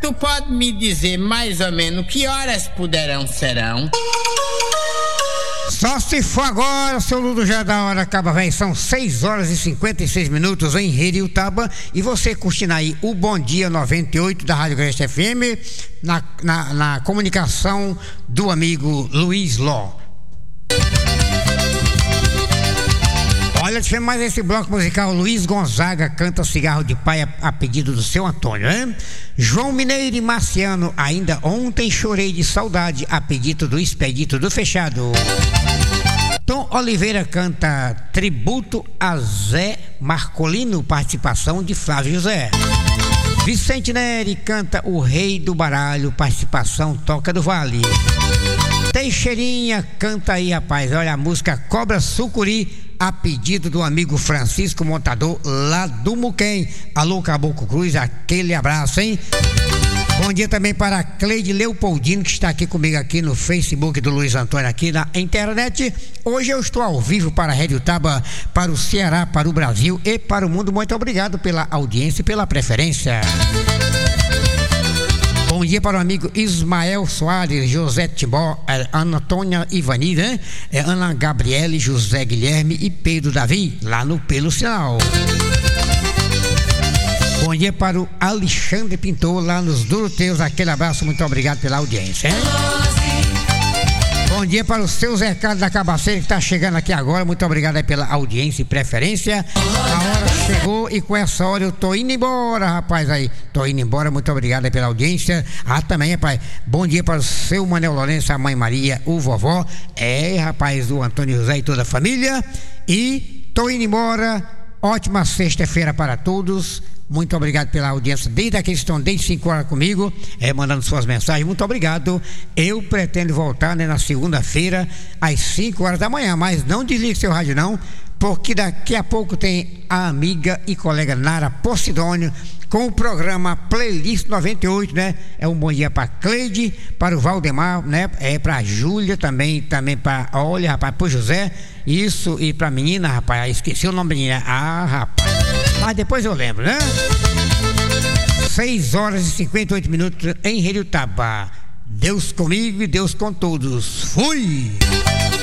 tu pode me dizer mais ou menos que horas serão? Só se for agora, seu Ludo, já da hora acaba, velho. São 6 horas e 56 minutos em Heriutaba. E você curtindo aí o Bom Dia 98 da Rádio Agreste FM, na comunicação do amigo Luiz Ló. Olha, tivemos mais esse bloco musical. Luiz Gonzaga canta Cigarro de Pai a pedido do seu Antônio, né? João Mineiro e Marciano, ainda ontem chorei de saudade a pedido do Expedito do Fechado. Tom Oliveira canta Tributo a Zé Marcolino, participação de Flávio José. Vicente Neri canta O Rei do Baralho, participação Toca do Vale. Teixeirinha canta aí, rapaz, olha a música Cobra Sucuri, a pedido do amigo Francisco Montador lá do Muquem. Alô, Caboclo Cruz, aquele abraço, hein? Bom dia também para Cleide Leopoldino, que está aqui comigo aqui no Facebook do Luiz Antônio, aqui na internet. Hoje eu estou ao vivo para a Heriutaba, para o Ceará, para o Brasil e para o mundo. Muito obrigado pela audiência e pela preferência. Bom dia para o amigo Ismael Soares, José Tibó, Ana Antônia Ivani, né? Ana Gabriele, José Guilherme e Pedro Davi, lá no Pelo Sinal. Bom dia para o Alexandre Pintor, lá nos Duroteus. Aquele abraço, muito obrigado pela audiência, hein? Bom dia para o seu Zé Carlos da Cabaceira, que está chegando aqui agora. Muito obrigado aí pela audiência e preferência. A hora chegou e com essa hora eu tô indo embora, rapaz, aí. Tô indo embora, muito obrigado aí pela audiência. Também, rapaz, bom dia para o seu Manel Lourenço, a mãe Maria, o vovó. Rapaz, o Antônio José e toda a família. E tô indo embora. Ótima sexta-feira para todos. Muito obrigado pela audiência, desde aqueles que estão desde 5 horas comigo, mandando suas mensagens. Muito obrigado. Eu pretendo voltar, né, na segunda-feira às 5 horas da manhã, mas não desligue seu rádio não, porque daqui a pouco tem a amiga e colega Nara Posidônio com o programa Playlist 98, né? Um bom dia para Cleide, para o Valdemar, né? Para a Júlia também para, olha, rapaz, pro José, isso, e para a menina, rapaz, esqueci o nome da menina. Rapaz, mas depois eu lembro, né? 6 horas e 58 minutos em Heriutaba. Deus comigo e Deus com todos. Fui!